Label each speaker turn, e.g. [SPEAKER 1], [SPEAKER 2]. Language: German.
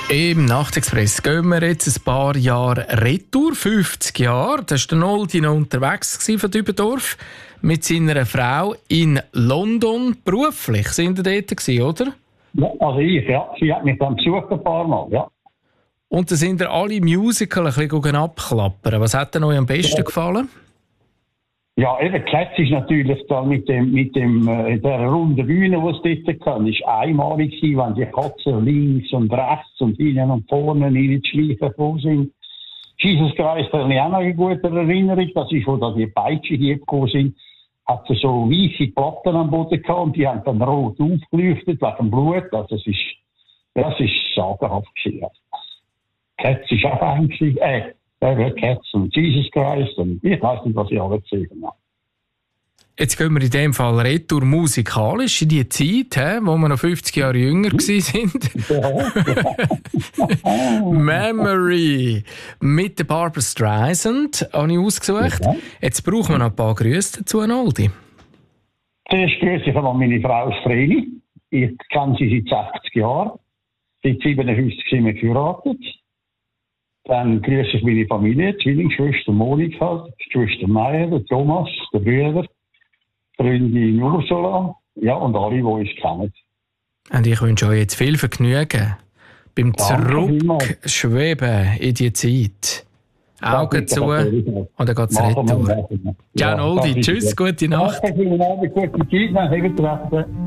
[SPEAKER 1] Im Nachtexpress gehen wir jetzt ein paar Jahre retour, 50 Jahre. Da war der Noldi noch unterwegs von Dübendorf mit seiner Frau in London. Beruflich sind ihr dort gewesen, oder?
[SPEAKER 2] Ja, also ich, ja. Sie hat mich dann besucht ein paar Mal, ja.
[SPEAKER 1] Und da sind ihr alle Musical ein bisschen abklappern. Was hat dir euch am besten gefallen?
[SPEAKER 2] Ja, eben, Cats ist natürlich dann mit der runden Bühne, die es dort kann, ist einmalig gewesen, wenn die Katzen links und rechts und hinten und vorne in die Schleife gekommen sind. Jesus Christ habe ich auch noch eine gute Erinnerung, das ist, wo da die Peitsche hier gekommen sind, hat sie so weisse Platten am Boden gehabt und die haben dann rot aufgeleuchtet wegen Blut, also das ist sagenhaft gewesen. Cats ist auch ein gewesen, Cats und Jesus Christ und ich weiß nicht, was ich alles gesehen habe.
[SPEAKER 1] Jetzt gehen wir in dem Fall retour musikalisch in die Zeit, wo wir noch 50 Jahre jünger sind. Memory mit der Barbra Streisand habe ich ausgesucht. Ja. Jetzt brauchen wir noch ein paar Grüße dazu, Noldi.
[SPEAKER 2] Zuerst grüße ich einmal meine Frau Vreni. Ich kenne sie seit 60 Jahren. Seit 57 sind wir geheiratet. Dann grüße ich meine Familie, Zwillingsschwester Monika, die Schwester Meier, der Thomas, der Brüder, Freundin Ursula, ja, und alle, die uns kennen.
[SPEAKER 1] Und ich wünsche euch jetzt viel Vergnügen beim Zurückschweben in die Zeit. Augen zu und dann geht es retour. Ciao, Noldi. Tschüss, gute Nacht.
[SPEAKER 2] Gute Zeit,